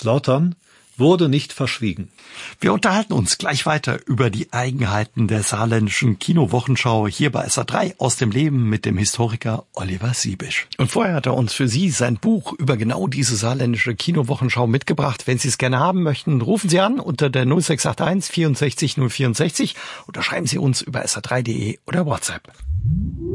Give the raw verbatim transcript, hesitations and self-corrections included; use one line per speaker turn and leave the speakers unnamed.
Kaiserslautern wurde nicht verschwiegen.
Wir unterhalten uns gleich weiter über die Eigenheiten der saarländischen Kinowochenschau hier bei S R drei aus dem Leben mit dem Historiker Oliver Siebisch. Und vorher hat er uns für Sie sein Buch über genau diese saarländische Kinowochenschau mitgebracht. Wenn Sie es gerne haben möchten, rufen Sie an unter der null sechs acht eins vierundsechzig null vierundsechzig oder schreiben Sie uns über S R drei punkt de oder WhatsApp.